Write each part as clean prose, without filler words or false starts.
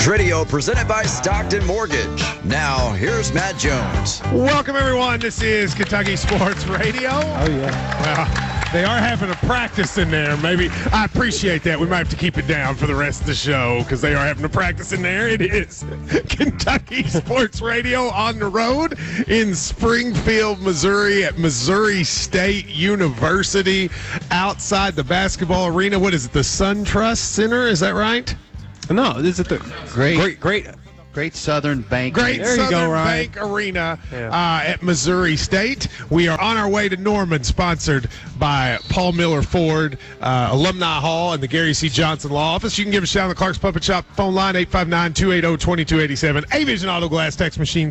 Radio presented by Stockton Mortgage. Now, here's Matt Jones. Welcome, everyone. This is Kentucky Sports Radio. Oh, yeah. Well, they are having a practice in there. Maybe I appreciate that. We might have to keep it down for the rest of the show because they are having a practice in there. It is Kentucky Sports Radio on the road in Springfield, Missouri at Missouri State University outside the basketball arena. What is it, the SunTrust Center? Is that right? No, this is the Great Southern Bank. Great There you Southern go, Ryan. Bank Arena at Missouri State. We are on our way to Norman, sponsored by Paul Miller Ford, Alumni Hall, and the Gary C. Johnson Law Office. You can give us a shout on the Clark's Puppet Shop phone line, 859-280-2287. A-Vision Auto Glass text machine,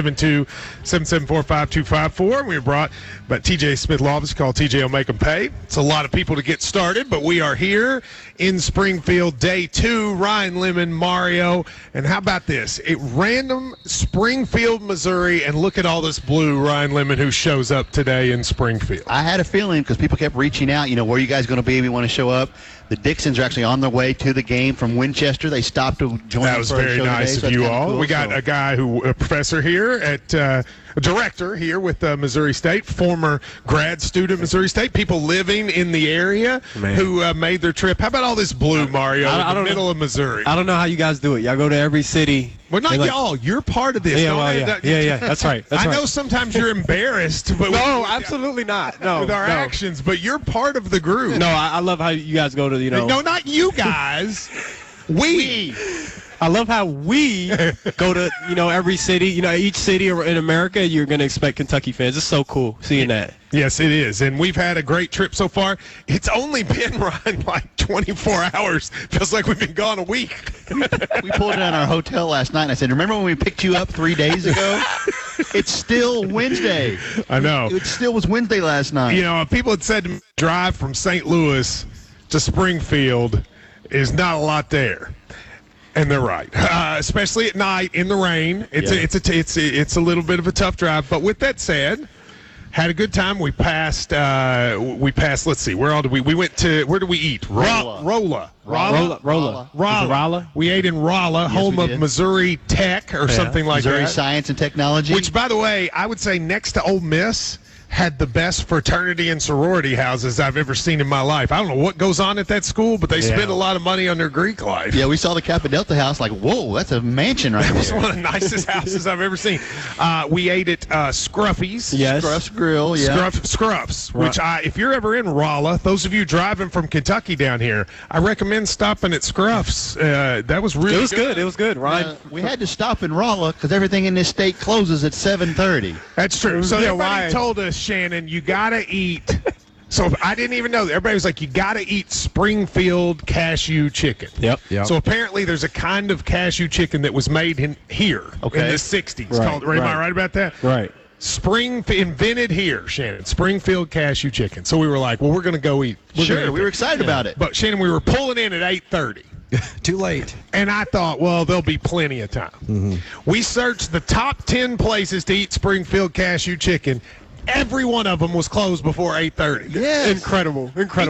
772-774-5254. We are brought by TJ Smith Law Office. Call TJ, will make them pay. It's a lot of people to get started, but we are here in Springfield, day 2. Ryan Lemon, Mario, and how about this? A random Springfield, Missouri, and look at all this blue, Ryan Lemon, who shows up today in Springfield. I had a feeling because people kept reaching out, where are you guys going to be? We want to show up. The Dixons are actually on their way to the game from Winchester. They stopped to join That us was for a very show nice today, of so you that's kinda all. cool. We got a guy a professor here at, a director here with Missouri State, former grad student at Missouri State, people living in the area who made their trip. How about all this blue, Mario, in the middle of Missouri? I don't know how you guys do it. Y'all go to every city. Well, not y'all. You're part of this. Yeah. That's right. I know sometimes you're embarrassed, but No, absolutely not. No, with our actions, but you're part of the group. No, I love how you guys go to, No, not you guys. We. I love how we go to, every city. Each city in America, you're going to expect Kentucky fans. It's so cool seeing that. Yes, it is. And we've had a great trip so far. It's only been, Ryan, like 24 hours. Feels like we've been gone a week. We pulled in our hotel last night, and I said, remember when we picked you up 3 days ago? It's still Wednesday. I know. It still was Wednesday last night. People had said to me, drive from St. Louis to Springfield is not a lot there. And they're right, especially at night in the rain. It's a little bit of a tough drive. But with that said, had a good time. We passed. Let's see, where did we went to? Where did we eat? Rolla. We ate in Rolla, home of Missouri Tech or something like Missouri that. Science and Technology. Which, by the way, I would say next to Ole Miss, had the best fraternity and sorority houses I've ever seen in my life. I don't know what goes on at that school, but they spend a lot of money on their Greek life. Yeah, we saw the Kappa Delta house, like, whoa, that's a mansion right there. It's one of the nicest houses I've ever seen. We ate at Scruffy's. Yes. Scruff's Grill, yeah. Scruff's, which if you're ever in Rolla, those of you driving from Kentucky down here, I recommend stopping at Scruff's. That was really good. It was good, Ryan. We had to stop in Rolla because everything in this state closes at 7:30. That's true. So everybody Ryan told us, Shannon, you got to eat. So I didn't even know. Everybody was like, you got to eat Springfield cashew chicken. Yep. So apparently there's a kind of cashew chicken that was made here in the 60s. Right, Am I right about that? Right. Invented here, Shannon. Springfield cashew chicken. So we were like, well, we're going to go eat. We were excited about it. But, Shannon, we were pulling in at 8:30. Too late. And I thought, well, there'll be plenty of time. Mm-hmm. We searched the top 10 places to eat Springfield cashew chicken. Every one of them was closed before 8:30. Yes. Incredible.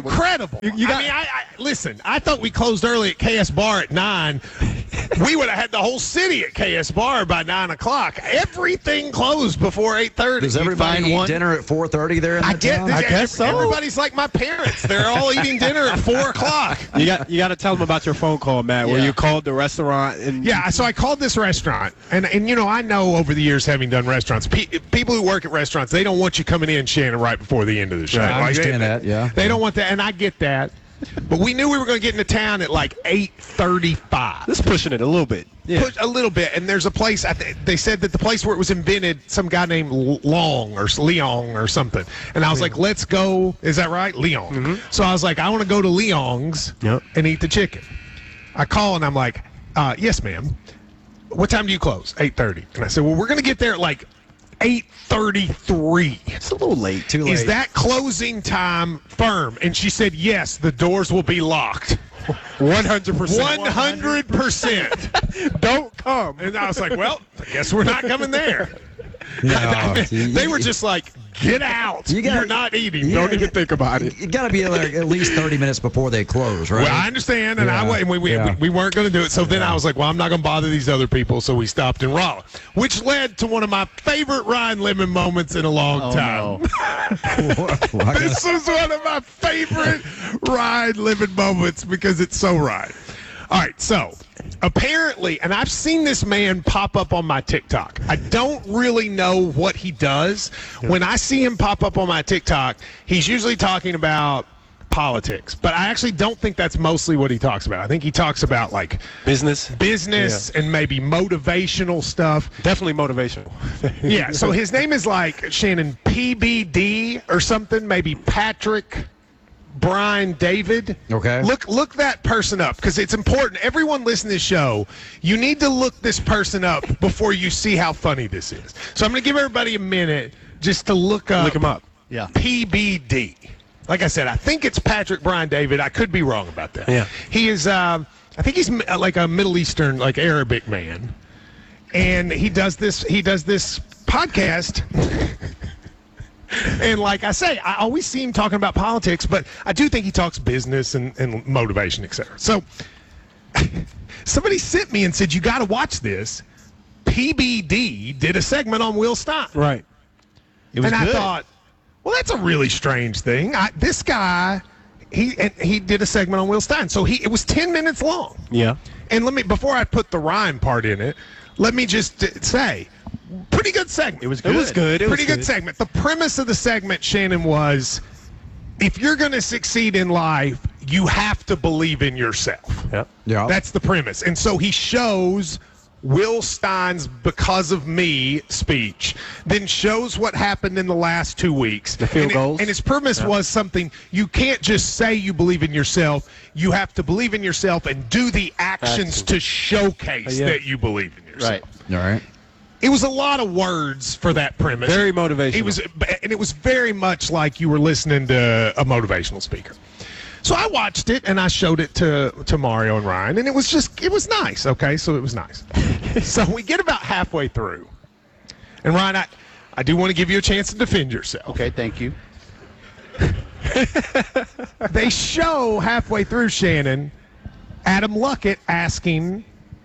Listen, I thought we closed early at KS Bar at 9. We would have had the whole city at KS Bar by 9 o'clock. Everything closed before 8:30. Does everybody eat dinner at 4:30 there in the town? I guess so. Everybody's like my parents. They're all eating dinner at 4 o'clock. You got to tell them about your phone call, Matt, where you called the restaurant. So I called this restaurant, and I know over the years, having done restaurants, people who work at restaurants, they don't want you coming in, Shannon, right before the end of the show. Right, I understand that, yeah. They don't want that, and I get that. But we knew we were going to get into town at like 8:35. Just pushing it a little bit. Yeah. Push a little bit, and there's a place, they said that the place where it was invented, some guy named Leong or something. And I was like, let's go. Is that right? Leong. Mm-hmm. So I was like, I want to go to Leong's and eat the chicken. I call, and I'm like, yes, ma'am. What time do you close? 8:30. And I said, well, we're going to get there at like 8:33. It's a little late. Too late. Is that closing time firm? And she said, yes, the doors will be locked. 100%. 100%. Don't come. And I was like, well, I guess we're not coming there. No, They were just like, get out. You're not eating. Yeah, Don't even think about it. You got to be there at least 30 minutes before they close, right? Well, I understand, and we weren't going to do it. So then I was like, well, I'm not going to bother these other people, so we stopped in Raleigh, which led to one of my favorite Ryan Lemon moments in a long time. No. This was one of my favorite Ryan Lemon moments because it's so Ryan. All right, so apparently, and I've seen this man pop up on my TikTok. I don't really know what he does. When I see him pop up on my TikTok, he's usually talking about politics, but I actually don't think that's mostly what he talks about. I think he talks about like Business. and maybe motivational stuff. Definitely motivational. Yeah, so his name is like Shannon PBD or something, maybe Patrick Brian David. Okay. Look that person up because it's important. Everyone listening to this show, you need to look this person up before you see how funny this is. So I'm going to give everybody a minute just to look Look him up. Yeah. PBD. Like I said, I think it's Patrick Brian David. I could be wrong about that. Yeah. He is, I think he's like a Middle Eastern, like Arabic man. And he does this podcast. And like I say, I always see him talking about politics, but I do think he talks business and motivation, etc. So somebody sent me and said, you got to watch this. PBD did a segment on Will Stein. Right. It was And good. I thought, well, that's a really strange thing. This guy, he did a segment on Will Stein. So it was 10 minutes long. Yeah. And before I put the rhyme part in it, let me just say, pretty good segment. It was good. It was good. Pretty good segment. The premise of the segment, Shannon, was if you're going to succeed in life, you have to believe in yourself. Yep. Yeah. That's the premise. And so he shows Will Stein's "Because of Me" speech, then shows what happened in the last 2 weeks. The field goals. And his premise was something, you can't just say you believe in yourself. You have to believe in yourself and do the actions to showcase Yeah. that you believe in yourself. Right. All right. It was a lot of words for that premise. Very motivational. It was very much like you were listening to a motivational speaker. So I watched it and I showed it to Mario and Ryan, and it was nice. Okay, so it was nice. So we get about halfway through, and Ryan, I do want to give you a chance to defend yourself. Okay, thank you. They show halfway through, Shannon, Adam Luckett asking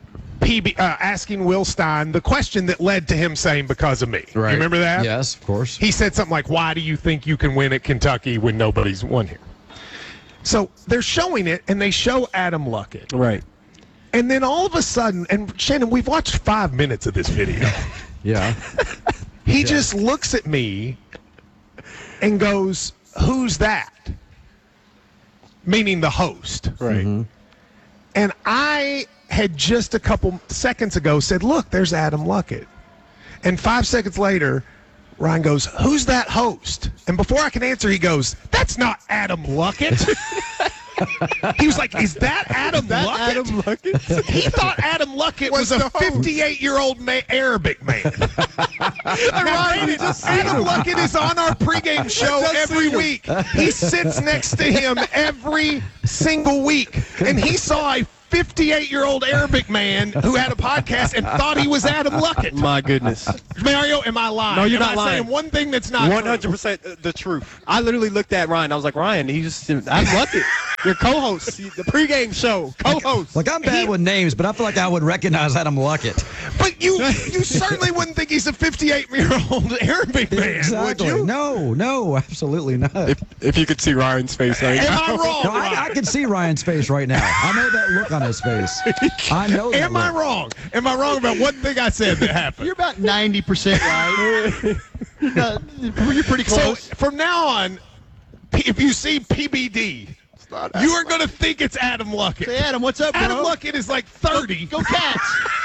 Will Stein the question that led to him saying "because of me." Right. You remember that? Yes, of course. He said something like, "Why do you think you can win at Kentucky when nobody's won here?" So they're showing it, and they show Adam Luckett. Right. And then all of a sudden, and Shannon, we've watched 5 minutes of this video. Yeah. He just looks at me and goes, "Who's that?" Meaning the host. Right. And I had just a couple seconds ago said, "Look, there's Adam Luckett." And 5 seconds later, Ryan goes, "Who's that host?" And before I can answer, he goes, "That's not Adam Luckett." He was like, "Is that Adam Luckett?" Adam Luckett? He thought Adam Luckett was a 58-year-old Arabic man. Now, granted, Adam Luckett is on our pregame show every week. He sits next to him every single week, and he saw a 58-year-old Arabic man who had a podcast and thought he was Adam Luckett. My goodness. Mario, am I lying? No, you're am not I lying. saying one thing that's not 100% the truth. I literally looked at Ryan. I was like, Ryan, I'm Luckett. Your co-host, the pregame show, co-host. Like, I'm bad with names, but I feel like I would recognize Adam Luckett. But you certainly wouldn't think he's a 58-year-old Arabic man, Exactly. would you? No, absolutely not. If you could see Ryan's face right Am now. I wrong? No, Ryan? I can see Ryan's face right now. I know that look on his face. I know that Am I look. wrong? Am I wrong about one thing I said that happened? You're about 90% right. You're pretty So close. from now on, if you see PBD, you are going to think it's Adam Luckett. Say, Adam, what's up, bro? Adam Luckett is like 30. Go Cats.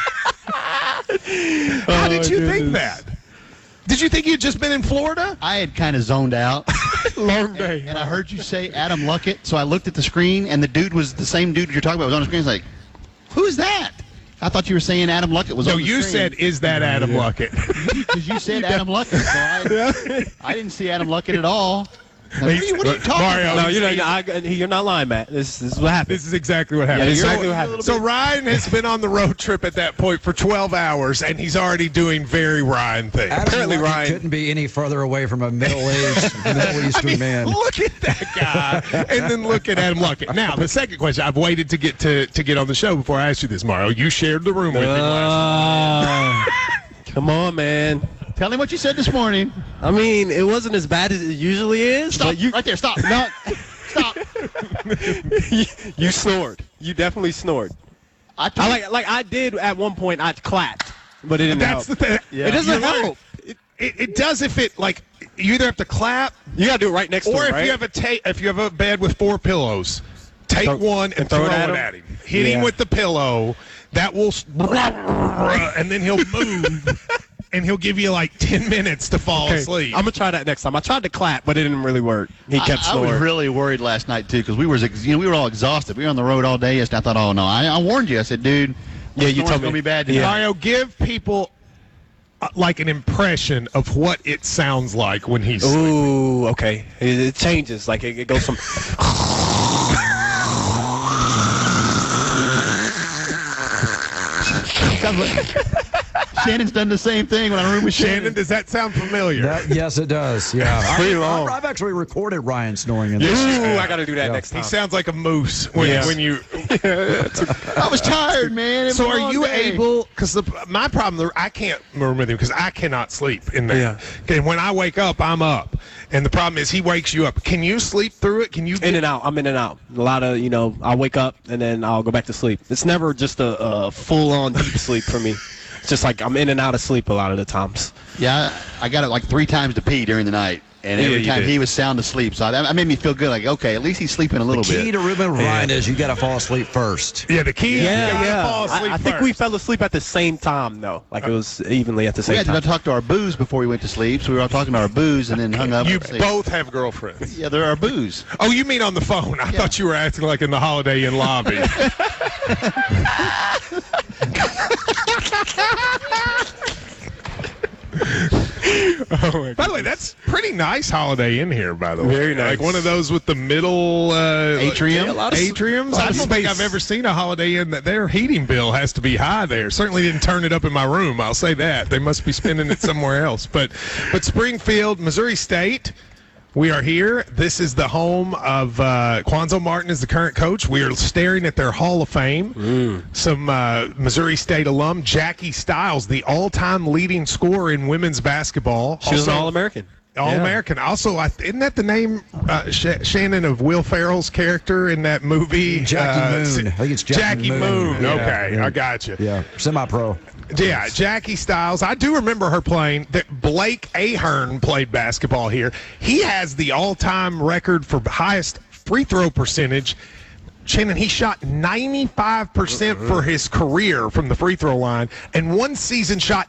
How did you think that? Did you think you'd just been in Florida? I had kind of zoned out. Long day. And I heard you say Adam Luckett, so I looked at the screen, and the dude was the same dude you're talking about was on the screen. It's like, who's that? I thought you were saying Adam Luckett was No, on the you screen. said, "Is that Adam Luckett?" Because you said Adam Luckett, so I didn't see Adam Luckett at all. What are you talking Mario, about? No, you're not lying, Matt. This is what happened. This is exactly what happened. Yeah, exactly what happened. So Ryan has been on the road trip at that point for 12 hours, and he's already doing very Ryan things. Apparently, Ryan couldn't be any further away from a middle-aged Middle Eastern man. Look at that guy, and then look at Adam Luckett. Now, the second question, I've waited to get on the show before I asked you this, Mario. You shared the room with me last night. Come on, man. Tell him what you said this morning. I mean, it wasn't as bad as it usually is. Stop. But Right there. Stop. No. Stop. you snored. You definitely snored. I did at one point. I clapped, but it didn't That's help. the thing. It doesn't help. It does if it like you either have to clap You gotta do it right next to or him, if right? you have a bed with 4 pillows, take one and throw it at him. Hit him with the pillow. That will and then he'll move. And he'll give you like 10 minutes to fall asleep. I'm gonna try that next time. I tried to clap, but it didn't really work. He kept I snoring. was really worried last night too because we were all exhausted. We were on the road all day. And I thought, oh no, I warned you. I said, dude, Yeah, you snoring's told me. gonna be bad tonight. Mario, give people like an impression of what it sounds like when he's sleeping. Ooh, okay. It changes. Like it goes from. Shannon's done the same thing when I room with Shannon, does that sound familiar? Yes, it does. Yeah. Pretty long. I've actually recorded Ryan snoring in Ooh, this. I gotta do that next He time. sounds like a moose when you. I was tired, man. It was So a are long you day. able? Because my problem, I can't room with him because I cannot sleep in there. Yeah. And when I wake up, I'm up, and the problem is he wakes you up. Can you sleep through it? Can you? In and out. I'm in and out. A lot of, I'll wake up and then I'll go back to sleep. It's never just a full-on deep sleep for me. It's just like I'm in and out of sleep a lot of the times. Yeah, I got it like 3 times to pee during the night, and Yeah, every you time did. he was sound asleep. So that made me feel good. Like, okay, at least he's sleeping a little Key bit. to rooming with Ryan is you got to fall asleep first. Yeah, the key. is you gotta Yeah. Fall asleep I think we first. fell asleep at the same time, though. Like it was evenly at the We same had to time. talk to our booze before we went to sleep, so we were all talking about our booze and then hung up. You and sleep. both have girlfriends. Yeah, they're our booze. Oh, you mean on the phone? I thought you were acting like in the Holiday Inn lobby. By the way, that's pretty nice Holiday Inn here, by the way. Very nice. Like one of those with the middle Atrium? Yeah, a lot of atriums. lot I of don't think space. I've ever seen a Holiday Inn that their heating bill has to be high there. Certainly didn't turn it up in my room. I'll say that. They must be spending it somewhere else. But Springfield, Missouri State. We are here. This is the home of Quanzo Martin is the current coach. We are staring at their Hall of Fame. Some Missouri State alum, Jackie Stiles, the all-time leading scorer in women's basketball. She was an Also- All-American. All-American. Also, isn't that the name, Shannon, of Will Ferrell's character in that movie? Jackie Moon. I think it's Jackie Moon. Moon. Okay, Yeah. I got you. Yeah, semi-pro. Yeah, Jackie Stiles. I do remember her playing. That Blake Ahern played basketball here. He has the all-time record for highest free throw percentage. Shannon, he shot 95% for his career from the free throw line, and one season shot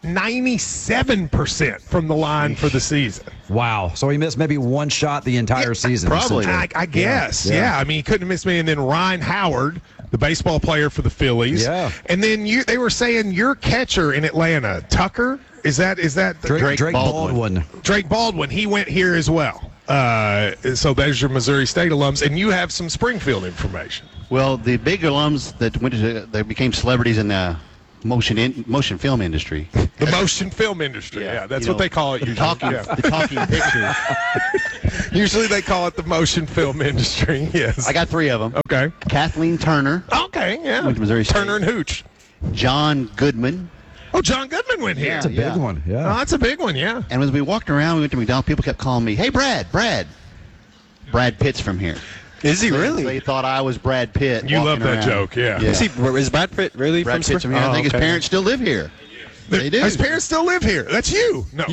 97% from the line for the season. Wow. So he missed maybe one shot the entire season. probably. essentially. I guess. Yeah. I mean, he couldn't have missed me. And then Ryan Howard, the baseball player for the Phillies. Yeah. And then they were saying your catcher in Atlanta, Tucker. Is that Drake Baldwin. Drake Baldwin? He went here as well. So there's your Missouri State alums, and you have some Springfield information. Well, the big alums that they became celebrities in the motion film industry. The motion film industry. Yeah, that's You what know, they call it. The Usually. talking, Yeah. the talking pictures. Usually they call it the motion film industry. Yes. I got 3 of them. Okay. Kathleen Turner, Okay. Yeah. Went to Missouri State. Turner and Hooch. John Goodman, Oh, John Goodman went here. That's a big one. Oh, Yeah. that's a big one. Yeah. and as we walked around, we went to McDonald's. People kept calling me, "Hey, Brad. Brad Pitt's from here." Is he They really? thought I was Brad Pitt. You love walking that around. joke, yeah. Yeah. Is Brad Pitt really Brad from Pitt's from here. I think his parents still live here. They do. His parents still live here. That's you. No.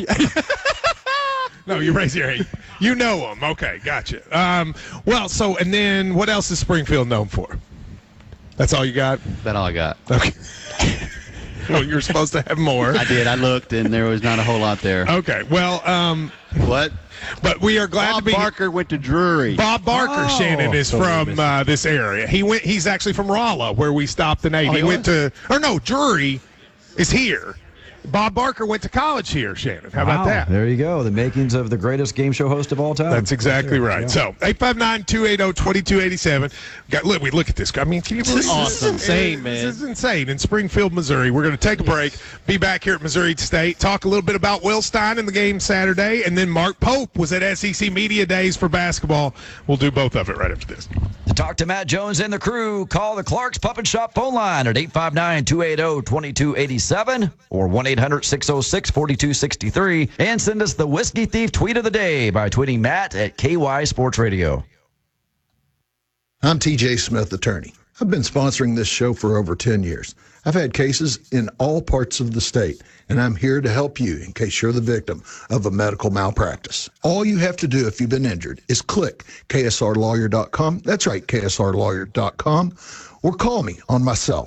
No, you raise your hand. You know them. Okay, gotcha. Well, so, and then what else is Springfield known for? That's all you got? That's all I got. Okay. Well, you're supposed to have more. I did. I looked, and there was not a whole lot there. Okay, well, What? but we are glad Bob to be. Barker went to Drury. Bob Barker, Oh. Shannon, is from this area. He's actually from Rolla, where we stopped the Navy. Oh, he went to, or no, Drury is here. Bob Barker went to college here, Shannon. How about that? There you go. The makings of the greatest game show host of all time. That's exactly right. Yeah. So, 859-280-2287. We look at this. I mean, can you believe This is awesome. Insane, man. This is insane. In Springfield, Missouri. We're going to take a break, be back here at Missouri State, talk a little bit about Will Stein in the game Saturday, and then Mark Pope was at SEC Media Days for basketball. We'll do both of it right after this. To talk to Matt Jones and the crew, call the Clark's Puppet Shop phone line at 859-280-2287 or 1-800-606-4263, and send us the Whiskey Thief tweet of the day by tweeting Matt at KY Sports Radio. I'm TJ Smith, attorney. I've been sponsoring this show for over 10 years. I've had cases in all parts of the state, and I'm here to help you in case you're the victim of a medical malpractice. All you have to do if you've been injured is click ksrlawyer.com. That's right, ksrlawyer.com, or call me on my cell,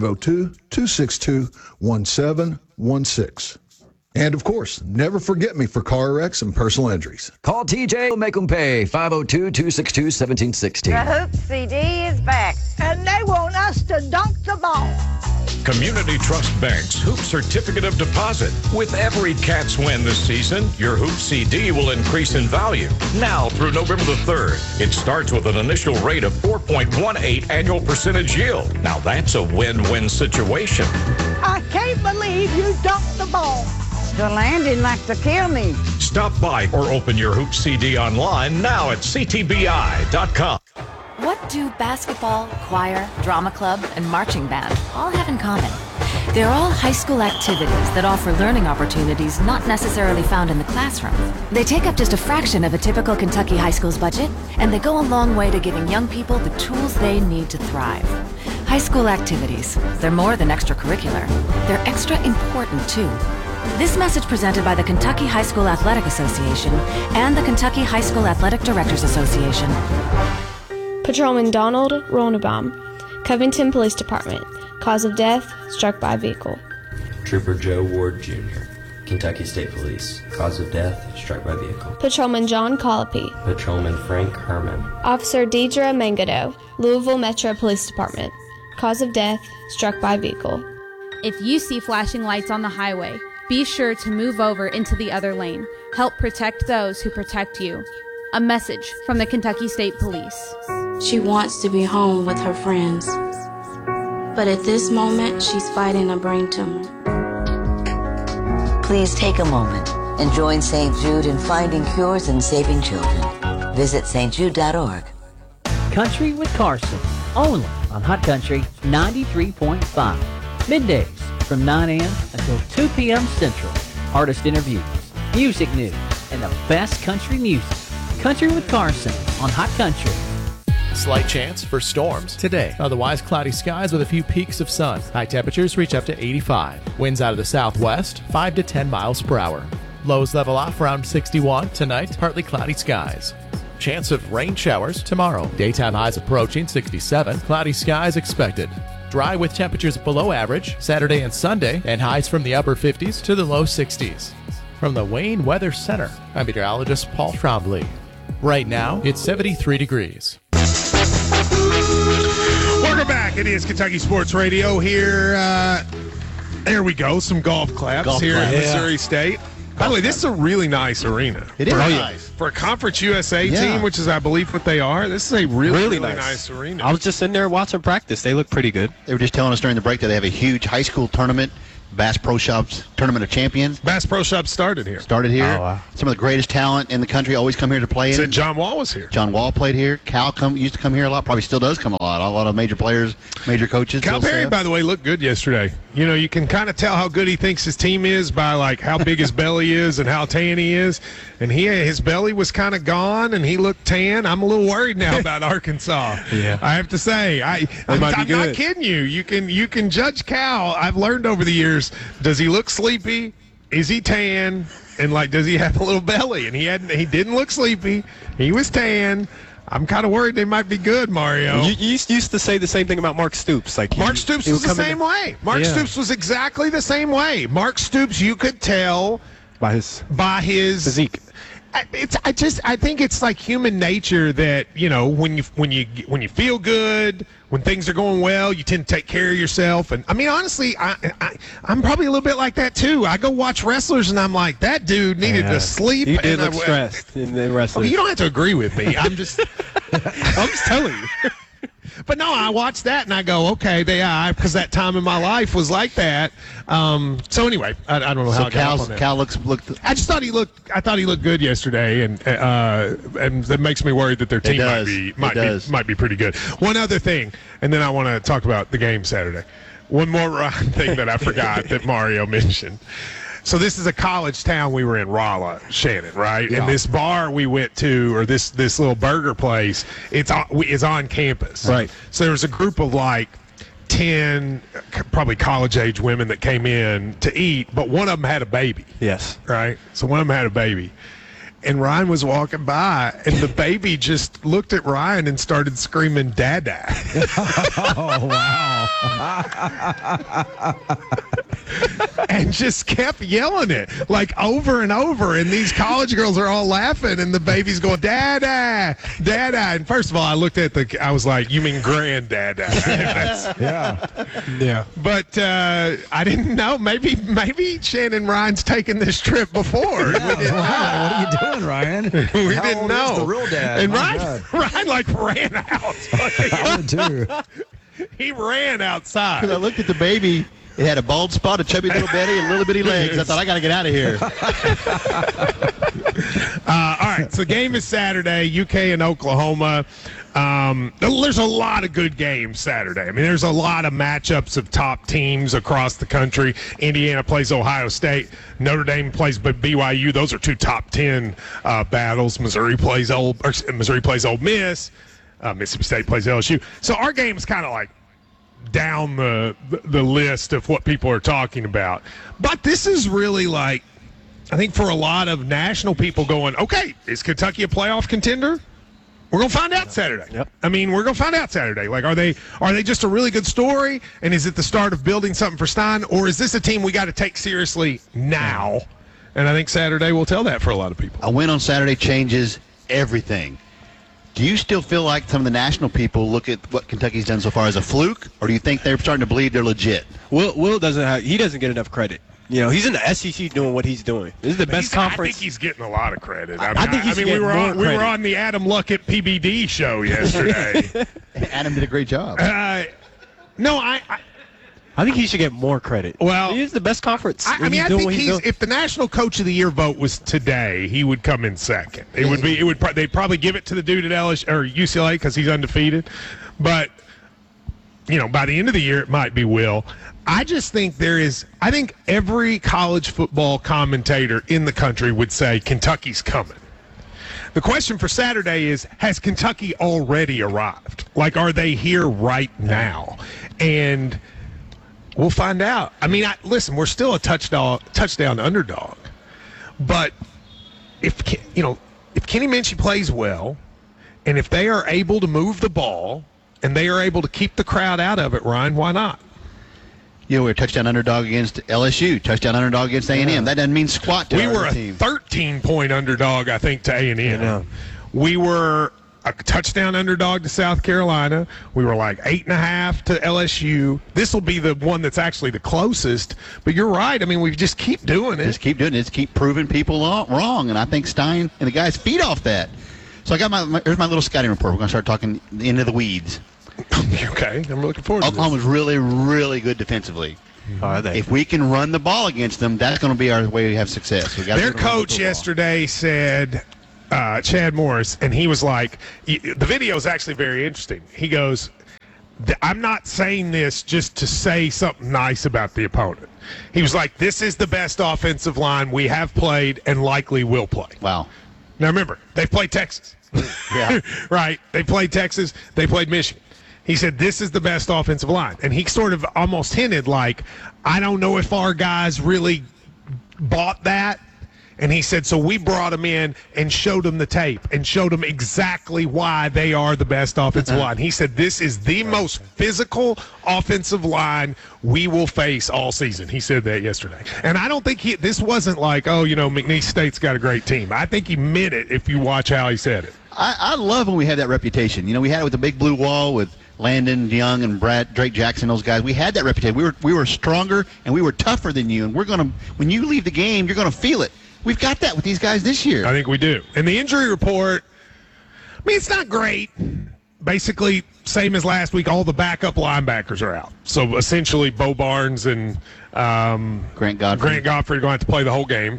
502-262-1716. And, of course, never forget me for car wrecks and personal injuries. Call TJ, make them pay, 502-262-1716. The Hoops CD is back, and they want us to dunk the ball. Community Trust Bank's Hoop Certificate of Deposit. With every Cats win this season, your Hoop CD will increase in value. Now through November the 3rd, it starts with an initial rate of 4.18 annual percentage yield. Now that's a win-win situation. I can't believe you dunked the ball. The landing like to kill me. Stop by or open your Hoop CD online now at ctbi.com. What do basketball, choir, drama club, and marching band all have in common? They're all high school activities that offer learning opportunities not necessarily found in the classroom. They take up just a fraction of a typical Kentucky high school's budget, and they go a long way to giving young people the tools they need to thrive. High school activities, they're more than extracurricular. They're extra important, too. This message presented by the Kentucky High School Athletic Association and the Kentucky High School Athletic Directors Association. Patrolman Donald Ronnebaum, Covington Police Department. Cause of death, struck by vehicle. Trooper Joe Ward Jr., Kentucky State Police. Cause of death, struck by vehicle. Patrolman John Colopy. Patrolman Frank Herman. Officer Deidre Mangado, Louisville Metro Police Department. Cause of death, struck by vehicle. If you see flashing lights on the highway, be sure to move over into the other lane. Help protect those who protect you. A message from the Kentucky State Police. She wants to be home with her friends, but at this moment, she's fighting a brain tumor. Please take a moment and join St. Jude in finding cures and saving children. Visit stjude.org. Country with Carson, only on Hot Country 93.5. Middays from 9 a.m. until 2 p.m. Central. Artist interviews, music news, and the best country music. Country with Carson on Hot Country. Slight chance for storms today. Otherwise, cloudy skies with a few peaks of sun. High temperatures reach up to 85. Winds out of the southwest, 5 to 10 miles per hour. Lows level off around 61. Tonight, partly cloudy skies. Chance of rain showers tomorrow. Daytime highs approaching 67. Cloudy skies expected. Dry with temperatures below average Saturday and Sunday, and highs from the upper 50s to the low 60s. From the Wayne Weather Center, I'm meteorologist Paul Trombley. Right now, it's 73 degrees. Welcome back. It is Kentucky Sports Radio here. There we go. Some golf claps here at Missouri State. By the way, this is a really nice arena. It is nice. For a Conference USA team, which is, I believe, what they are, this is a really nice arena. I was just in there watching practice. They look pretty good. They were just telling us during the break that they have a huge high school tournament, Bass Pro Shops Tournament of Champions. Bass Pro Shops started here. Started here. Oh, wow. Some of the greatest talent in the country always come here to play. Said John Wall was here. John Wall played here. Cal used to come here a lot. Probably still does come a lot. A lot of major players, major coaches. Cal Perry, by the way, looked good yesterday. You know, you can kind of tell how good he thinks his team is by, like, how big his belly is and how tan he is. And his belly was kind of gone, and he looked tan. I'm a little worried now about Arkansas. Yeah. I have to say. I'm not kidding you. You can judge Cal. I've learned over the years, does he look sleepy? Is he tan? And, like, does he have a little belly? And he didn't look sleepy. He was tan. I'm kind of worried they might be good, Mario. You used to say the same thing about Mark Stoops. Mark Stoops was the same way. Mark Stoops was exactly the same way. Mark Stoops, you could tell by his physique. I think it's like human nature that, you know, when you feel good, when things are going well, you tend to take care of yourself. And I mean, honestly, I'm probably a little bit like that too. I go watch wrestlers and I'm like, that dude needed to sleep. You did look stressed in the wrestling. Well, you don't have to agree with me. I'm just telling you. But no, I watch that and I go, okay, because that time in my life was like that. So anyway, I don't know how. So Cal looked. I just thought he looked good yesterday, and that makes me worried that their team might be pretty good. One other thing, and then I want to talk about the game Saturday. One more thing that I forgot that Mario mentioned. So this is a college town we were in, Rolla, Shannon, right? Yeah. And this bar we went to, or this little burger place, it's on campus. Right. So there was a group of like 10 probably college-age women that came in to eat, but one of them had a baby. Yes. Right? So one of them had a baby. And Ryan was walking by, and the baby just looked at Ryan and started screaming, "Dada." Oh, wow. And just kept yelling it, like over and over. And these college girls are all laughing, and the baby's going, "Dada, Dada." And first of all, I looked at I was like, "You mean granddada?" Yeah. But I didn't know. Maybe Shannon Ryan's taken this trip before. Yeah, what are you doing, Ryan? We didn't know. Is the real dad? And My Ryan like ran out. I would too. He ran outside. Because I looked at the baby. It had a bald spot, a chubby little belly, and little bitty legs. I thought, I got to get out of here. All right, so game is Saturday, UK and Oklahoma. There's a lot of good games Saturday. I mean, there's a lot of matchups of top teams across the country. Indiana plays Ohio State. Notre Dame plays BYU. Those are two top 10 battles. Missouri plays Ole Miss. Mississippi State plays LSU. So our game's kind of like down the list of what people are talking about. But this is really like, I think for a lot of national people going, okay, is Kentucky a playoff contender? We're going to find out Saturday. Yep. I mean, we're going to find out Saturday. Like, are they just a really good story? And is it the start of building something for Stein? Or is this a team we got to take seriously now? And I think Saturday will tell that for a lot of people. A win on Saturday changes everything. Do you still feel like some of the national people look at what Kentucky's done so far as a fluke, or do you think they're starting to believe they're legit? Will doesn't get enough credit. You know, he's in the SEC doing what he's doing. This is the best conference. I think he's getting a lot of credit. I think we were on the Adam Luckett PBD show yesterday. Adam did a great job. No, I think he should get more credit. Well, he's the best conference. I think if the National Coach of the Year vote was today, he would come in second. They'd probably give it to the dude at LSU or UCLA because he's undefeated. But you know, by the end of the year, it might be Will. I just think I think every college football commentator in the country would say Kentucky's coming. The question for Saturday is, has Kentucky already arrived? Like, are they here right now? And we'll find out. I mean, listen, we're still a touchdown underdog. But if Kenny Minchie plays well, and if they are able to move the ball, and they are able to keep the crowd out of it, Ryan, why not? You know, we're a touchdown underdog against LSU, touchdown underdog against A&M. That doesn't mean squat to our team. We were a 13-point underdog, I think, to A&M. We were a touchdown underdog to South Carolina. We were like 8.5 to LSU. This will be the one that's actually the closest. But you're right. I mean, we just keep doing it. Just keep doing it. Just keep proving people wrong. And I think Stein and the guys feed off that. So I got here's my little scouting report. We're going to start talking into the weeds. Okay, I'm looking forward to this. Oklahoma's really, really good defensively. If we can run the ball against them, that's going to be our way to have success. Their coach yesterday said, Chad Morris, and he was like, the video is actually very interesting. He goes, I'm not saying this just to say something nice about the opponent. He was like, this is the best offensive line we have played and likely will play. Wow. Now remember, they played Texas. Yeah. Right. They played Texas. They played Michigan. He said, this is the best offensive line. And he sort of almost hinted like, I don't know if our guys really bought that. And he said, so we brought him in and showed him the tape and showed him exactly why they are the best offensive line. He said, this is the most physical offensive line we will face all season. He said that yesterday. And I don't think this wasn't like, oh, McNeese State's got a great team. I think he meant it if you watch how he said it. I love when we have that reputation. We had it with the Big Blue Wall with Landon Young and Drake Jackson, those guys. We had that reputation. We were stronger and we were tougher than you. And when you leave the game, you're gonna feel it. We've got that with these guys this year. I think we do. And the injury report, it's not great. Basically, same as last week, all the backup linebackers are out. So essentially, Bo Barnes and Grant Godfrey are going to have to play the whole game.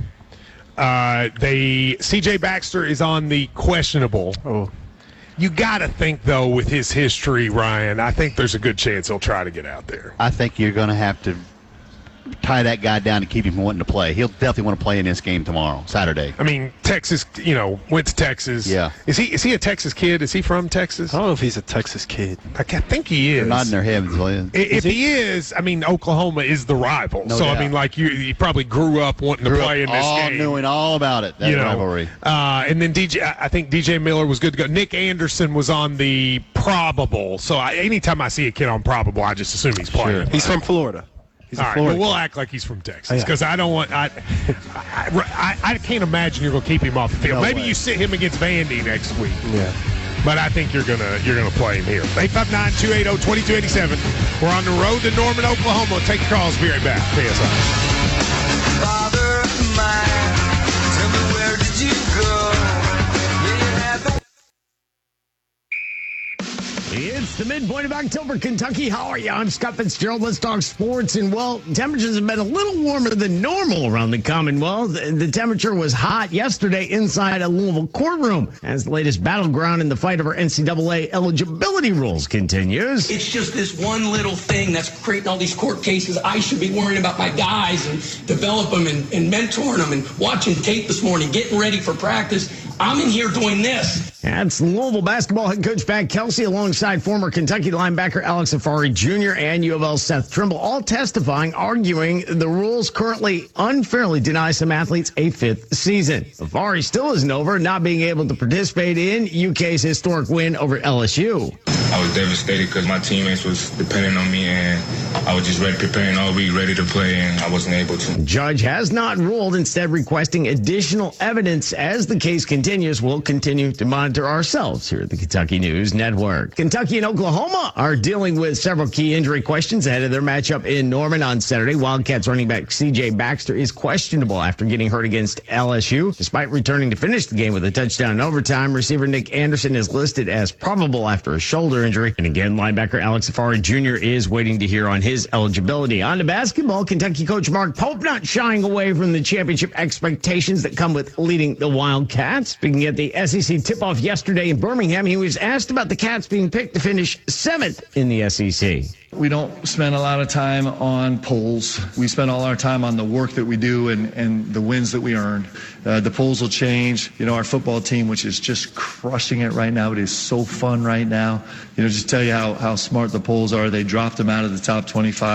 C.J. Baxter is on the questionable. Oh. You got to think, though, with his history, Ryan, I think there's a good chance he'll try to get out there. I think you're going to have to tie that guy down to keep him wanting to play. He'll definitely want to play in this game tomorrow, Saturday. Texas, went to Texas. Yeah. Is he a Texas kid? Is he from Texas? I don't know if he's a Texas kid. I think he is. They're nodding their heads. If he is, Oklahoma is the rival. No so, doubt. You probably grew up wanting to play in this game. Knowing all about it, that rivalry. And then I think DJ Miller was good to go. Nick Anderson was on the probable. So anytime I see a kid on probable, I just assume he's playing. Sure. He's from Florida. All right, but we'll act like he's from Texas because I don't want. I can't imagine you're going to keep him off the field. No Maybe way. you sit him against Vandy next week. Yeah. But I think you're gonna play him here. 859-280-2287. We're on the road to Norman, Oklahoma. We'll take your calls. Be right back. KSI. Father mine, tell me where did you go? It's the midpoint of October, Kentucky. How are you? I'm Scott Fitzgerald. Let's talk sports. And, temperatures have been a little warmer than normal around the Commonwealth. The temperature was hot yesterday inside a Louisville courtroom as the latest battleground in the fight over NCAA eligibility rules continues. It's just this one little thing that's creating all these court cases. I should be worrying about my guys and develop them and mentoring them and watching tape this morning, getting ready for practice. I'm in here doing this. That's Louisville basketball head coach Pat Kelsey alongside former Kentucky linebacker Alex Afari Jr. and U of L Seth Trimble, all testifying, arguing the rules currently unfairly deny some athletes a fifth season. Afari still isn't over not being able to participate in UK's historic win over LSU. I was devastated because my teammates was depending on me, and I was just preparing all week, ready to play, and I wasn't able to. Judge has not ruled, instead requesting additional evidence. As the case continues, we'll continue to monitor ourselves here at the Kentucky News Network. Kentucky and Oklahoma are dealing with several key injury questions ahead of their matchup in Norman on Saturday. Wildcats running back C.J. Baxter is questionable after getting hurt against LSU. Despite returning to finish the game with a touchdown in overtime, receiver Nick Anderson is listed as probable after a shoulder injury. And again, linebacker Alex Afari Jr. is waiting to hear on his eligibility. On to basketball, Kentucky coach Mark Pope not shying away from the championship expectations that come with leading the Wildcats. Speaking at the SEC tip-off yesterday in Birmingham, he was asked about the Cats being picked to finish 7th in the SEC. We don't spend a lot of time on polls. We spend all our time on the work that we do and the wins that we earn. The polls will change. Our football team, which is just crushing it right now, it is so fun right now. Just tell you how smart the polls are. They dropped them out of the top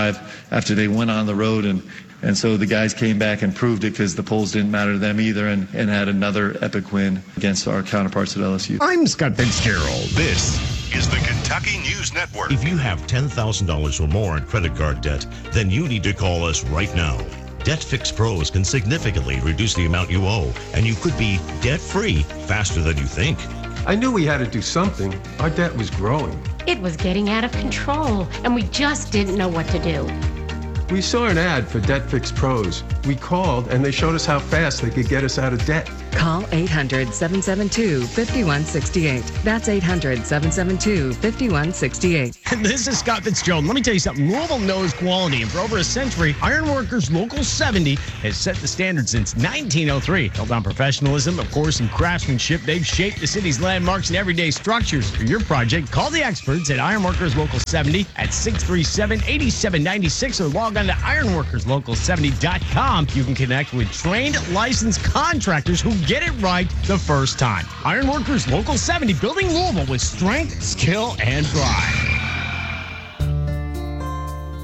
25 after they went on the road, and so the guys came back and proved it because the polls didn't matter to them either and had another epic win against our counterparts at LSU. I'm Scott Fitzgerald. This is the Kentucky News Network. If you have $10,000 or more in credit card debt, then you need to call us right now. Debt Fix Pros can significantly reduce the amount you owe, and you could be debt-free faster than you think. I knew we had to do something. Our debt was growing. It was getting out of control, and we just didn't know what to do. We saw an ad for Debt Fix Pros. We called, and they showed us how fast they could get us out of debt. Call 800-772-5168. That's 800-772-5168. This is Scott Fitzgerald. Let me tell you something. Louisville knows quality, and for over a century, Ironworkers Local 70 has set the standard since 1903. Built on professionalism, of course, and craftsmanship, they've shaped the city's landmarks and everyday structures. For your project, call the experts at Ironworkers Local 70 at 637-8796 or log on to ironworkerslocal70.com. You can connect with trained, licensed contractors who get it right the first time. Ironworkers Local 70, building Louisville with strength, skill, and pride.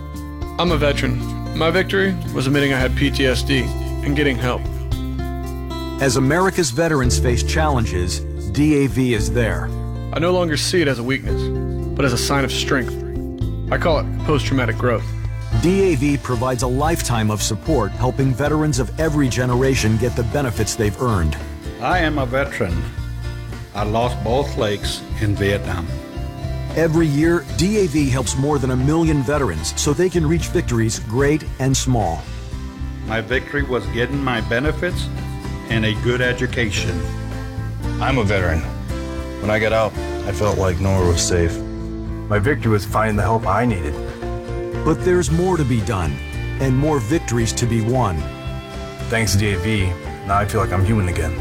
I'm a veteran. My victory was admitting I had PTSD and getting help. As America's veterans face challenges, DAV is there. I no longer see it as a weakness, but as a sign of strength. I call it post-traumatic growth. DAV provides a lifetime of support, helping veterans of every generation get the benefits they've earned. I am a veteran. I lost both legs in Vietnam. Every year, DAV helps more than 1 million veterans so they can reach victories great and small. My victory was getting my benefits and a good education. I'm a veteran. When I got out, I felt like nowhere was safe. My victory was finding the help I needed. But there's more to be done, and more victories to be won. Thanks to DAV, now I feel like I'm human again.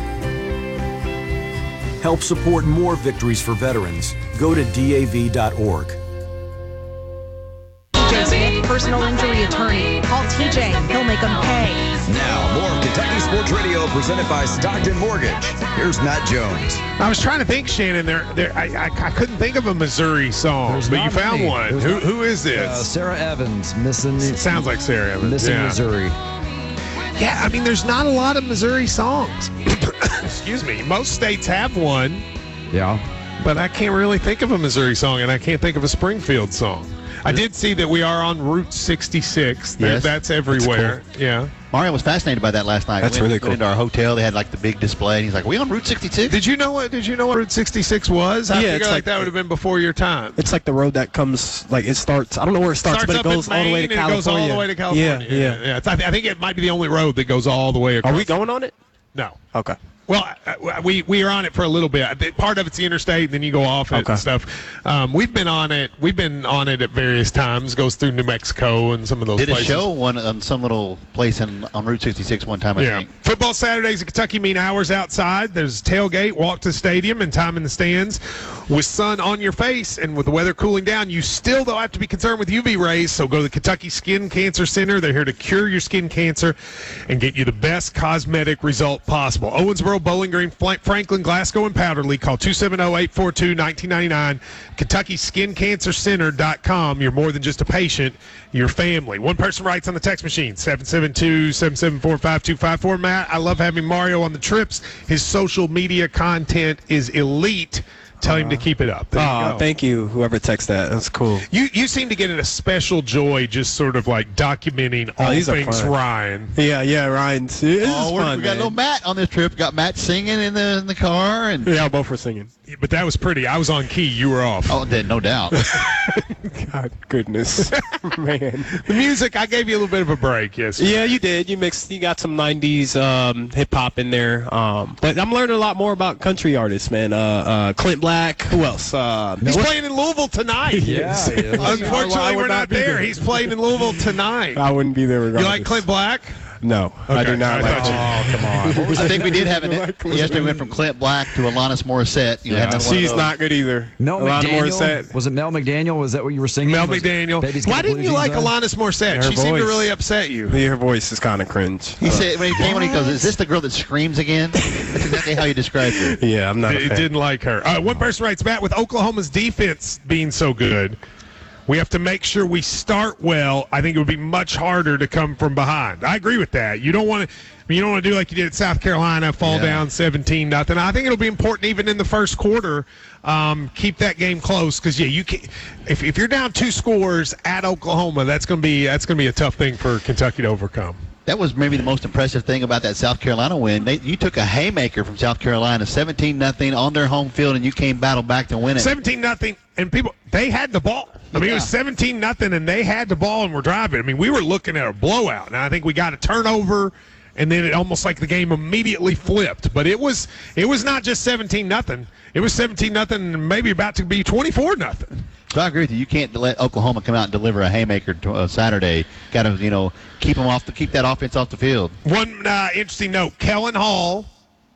Help support more victories for veterans. Go to DAV.org. TJ Smith, personal injury attorney. Call TJ. He'll make them pay. Now, more of Kentucky Sports Radio presented by Stockton Mortgage. Here's Matt Jones. I was trying to think, Shannon. I couldn't think of a Missouri song, There's but you not found many. one. Who is this? Sarah Evans, missing. Sounds like Sarah Evans. Missing yeah. Missouri. Yeah, I mean, there's not a lot of Missouri songs. Excuse me. Most states have one. Yeah. But I can't really think of a Missouri song, and I can't think of a Springfield song. I did see that we are on Route 66. Yes. That's everywhere. That's cool. Yeah. Mario was fascinated by that last night. That's really cool. Went into our hotel. They had like the big display. And he's like, "Are we on Route 66?" Did you know what Route 66 was? I figured it's like that would have been before your time. It's like the road that comes, like it starts, I don't know where it starts, but it up goes in all the way Maine to and California. It goes all the way to California. Yeah. I think it might be the only road that goes all the way across. Are we going on it? No. Okay. Well, we are on it for a little bit. Part of it's the interstate, and then you go off it and stuff. We've been on it. We've been on it at various times. Goes through New Mexico and some of those Did places. a show one on some little place on Route 66 one time, I think. Football Saturdays in Kentucky mean hours outside. There's tailgate, walk to the stadium, and time in the stands. With sun on your face and with the weather cooling down, you still, though, have to be concerned with UV rays. So go to the Kentucky Skin Cancer Center. They're here to cure your skin cancer and get you the best cosmetic result possible. Owensboro, Bowling Green, Franklin, Glasgow, and Powderly. Call 270-842-1999. KentuckySkinCancerCenter.com. You're more than just a patient. Your family. One person writes on the text machine, 772-774-5254. Matt, I love having Mario on the trips. His social media content is elite. Tell him to keep it up. There you go. Thank you, whoever texted that. That's cool. You seem to get a special joy just sort of like documenting all things Ryan. Yeah, Ryan. We got little Matt on this trip. Got Matt singing in the car, and yeah, both were singing. But that was pretty. I was on key. You were off. Oh, no doubt. God goodness, man. The music, I gave you a little bit of a break. Yes. Yeah, you did. You got some '90s hip hop in there. But I'm learning a lot more about country artists, man. Clint Black. Who else? He's playing in Louisville tonight. Yeah. Unfortunately, we're not there. He's playing in Louisville tonight. I wouldn't be there regardless. You like Clint Black? No, I do not like him. Oh, come on. I think we did have yesterday. We went from Clint Black to Alanis Morissette. She's not good either. Mel McDaniel. Was it Mel McDaniel? Was that what you were singing? Mel McDaniel. Why didn't you like Alanis Morissette? She seemed to really upset you. Her voice is kind of cringe. He said when he goes, "Is this the girl that screams again?" That's exactly how you described her. Yeah, I'm not. He didn't like her. One person writes, Matt, with Oklahoma's defense being so good, we have to make sure we start well. I think it would be much harder to come from behind. I agree with that. You don't want to do like you did at South Carolina, fall down 17-0. I think it'll be important even in the first quarter. Keep that game close because you can. If you're down 2 scores at Oklahoma, that's gonna be a tough thing for Kentucky to overcome. That was maybe the most impressive thing about that South Carolina win. You took a haymaker from South Carolina, 17-0 on their home field, and you came battle back to win it. 17-0, and they had the ball. I mean, it was 17-0, and they had the ball and were driving. I mean, we were looking at a blowout. Now I think we got a turnover, and then it almost like the game immediately flipped. But it was not just 17-0. It was 17-0, and maybe about to be 24-0. So I agree with you. You can't let Oklahoma come out and deliver a haymaker Saturday. Got to, keep that offense off the field. One interesting note: Kellen Hall,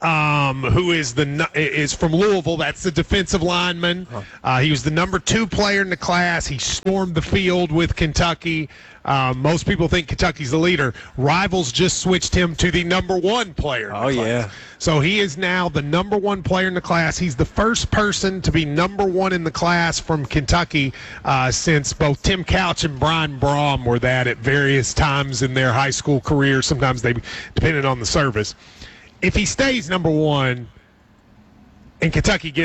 who is from Louisville. That's the defensive lineman. He was the number 2 player in the class. He stormed the field with Kentucky. Most people think Kentucky's the leader. Rivals just switched him to the number 1 player. Oh, yeah. So he is now the number 1 player in the class. He's the first person to be number 1 in the class from Kentucky since both Tim Couch and Brian Braum were that at various times in their high school careers. Sometimes they depended on the service. if he stays number one and Kentucky gets